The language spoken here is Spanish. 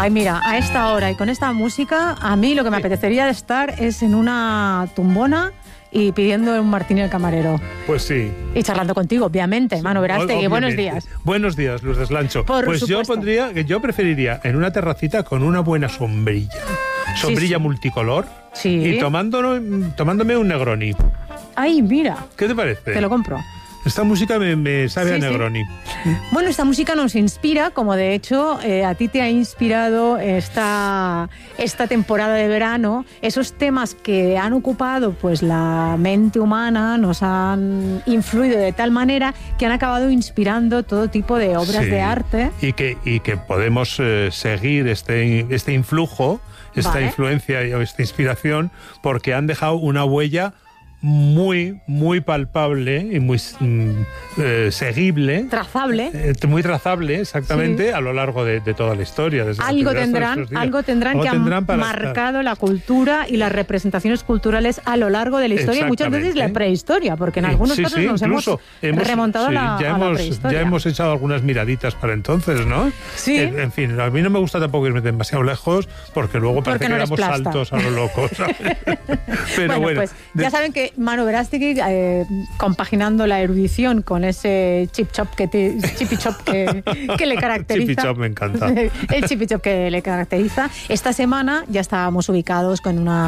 Ay, mira, a esta hora y con esta música, a mí lo que me apetecería de estar es en una tumbona y pidiendo un martini al camarero. Pues sí. Y charlando contigo, obviamente, Manu Verástegui. Buenos días. Buenos días, Luz Deslancho. Por supuesto. Yo preferiría en una terracita con una buena sombrilla. Sombrilla multicolor. Sí. Y tomándome un Negroni. Ay, mira. ¿Qué te parece? Te lo compro. Esta música me sabe a Negroni. Bueno, esta música nos inspira, como de hecho a ti te ha inspirado esta temporada de verano. Esos temas que han ocupado pues la mente humana nos han influido de tal manera que han acabado inspirando todo tipo de obras de arte. Y que podemos seguir este influjo, esta influencia o esta inspiración, porque han dejado una huella muy, muy palpable y muy seguible. Trazable. Muy trazable, exactamente, a lo largo de toda la historia. Desde algo tendrán que han marcado la cultura y las representaciones culturales a lo largo de la historia, muchas veces la prehistoria, porque en algunos casos nos hemos remontado a la prehistoria. Ya hemos echado algunas miraditas para entonces, ¿no? Sí. En fin, a mí no me gusta tampoco irme demasiado lejos, porque luego parece que damos saltos a lo loco, ¿sabes? Pero bueno, pues ya saben que Manu Verástegui, compaginando la erudición con ese chippy chop que le caracteriza. Chippy chop me encanta. El chippy chop que le caracteriza. Esta semana ya estábamos ubicados con una